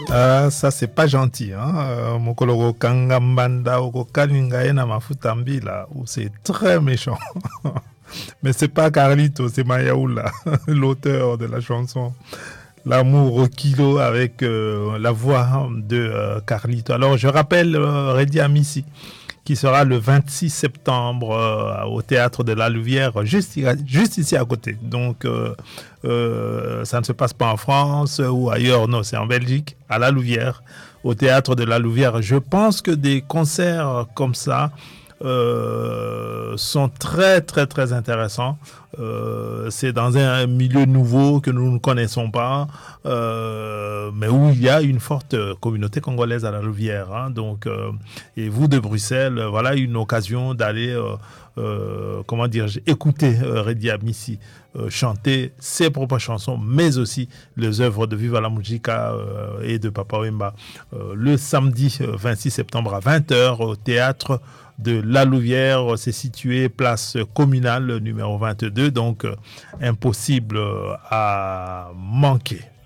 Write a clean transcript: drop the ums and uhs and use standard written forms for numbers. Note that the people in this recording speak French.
Ah, ça, c'est pas gentil. Hein? Mokoloko Kangambanda Oko Kalingaena Mafutambi, là, où c'est très méchant. Mais c'est pas Carlito, c'est Mayaoula, l'auteur de la chanson. L'amour au kilo avec la voix de Carlito. Alors, je rappelle Redi Amissi, qui sera le 26 septembre au théâtre de la Louvière, juste ici à côté. Donc, ça ne se passe pas en France ou ailleurs, non, c'est en Belgique, à la Louvière, au théâtre de la Louvière. Je pense que des concerts comme ça sont très, très, très intéressants. C'est dans un milieu nouveau que nous ne connaissons pas, mais où il y a une forte communauté congolaise à la Louvière. Hein. Donc, et vous de Bruxelles, voilà une occasion d'aller, comment dire, écouter Redi Amissi chanter ses propres chansons, mais aussi les œuvres de Viva la Musica et de Papa Wemba. Le samedi 26 septembre à 20h au théâtre de La Louvière, c'est situé place communale numéro 22, donc impossible à manquer.